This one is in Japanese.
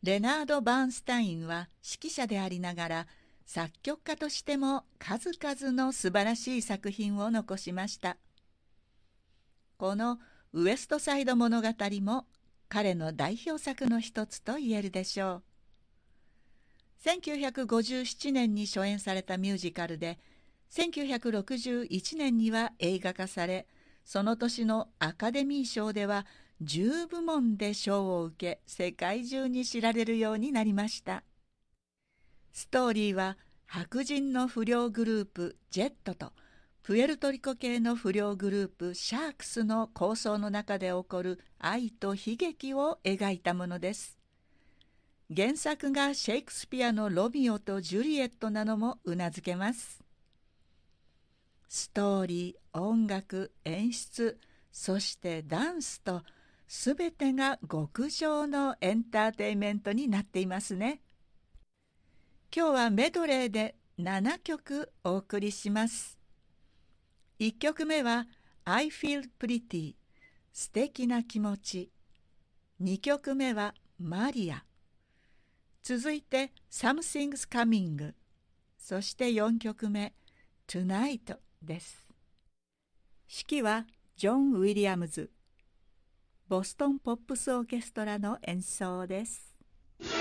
レナード・バーンスタインは指揮者でありながら作曲家としても数々の素晴らしい作品を残しました。このウエストサイド物語も彼の代表作の一つと言えるでしょう。1957年に初演されたミュージカルで、1961年には映画化され、その年のアカデミー賞では10部門で賞を受け、世界中に知られるようになりました。ストーリーは白人の不良グループジェットとプエルトリコ系の不良グループシャークスの抗争の中で起こる愛と悲劇を描いたものです。原作がシェイクスピアのロミオとジュリエットなのもうなずけます。ストーリー、音楽、演出、そしてダンスとすべてが極上のエンターテインメントになっていますね。今日はメドレーで7曲お送りします。1曲目は I Feel Pretty 素敵な気持ち。2曲目はマリア。続いて Something's Coming。そして4曲目 Tonight です。指揮はジョン・ウィリアムズ。ボストン・ポップス・オーケストラの演奏です。